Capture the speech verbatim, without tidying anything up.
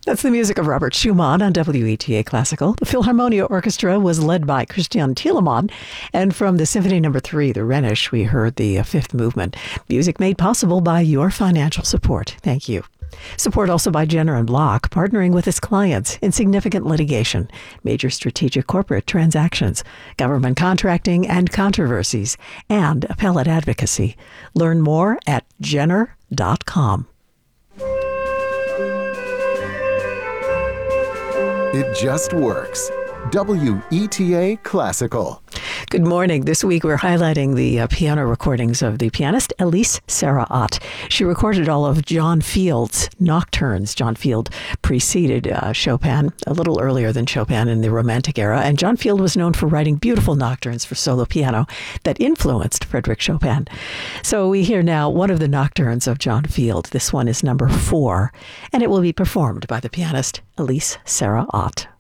That's the music of Robert Schumann on W E T A Classical. The Philharmonia Orchestra was led by Christian Thielemann. And from the Symphony Number three, the Rhenish, we heard the uh, fifth movement. Music made possible by your financial support. Thank you. Support also by Jenner and Block, partnering with its clients in significant litigation, major strategic corporate transactions, government contracting and controversies, and appellate advocacy. Learn more at jenner dot com. It just works. W E T A Classical. Good morning. This week we're highlighting the uh, piano recordings of the pianist Elise Sarah Ott. She recorded all of John Field's nocturnes. John Field preceded uh, Chopin a little earlier than Chopin in the Romantic era, and John Field was known for writing beautiful nocturnes for solo piano that influenced Frédéric Chopin. So we hear now one of the nocturnes of John Field. This one is number four, and it will be performed by the pianist Elise Sarah Ott.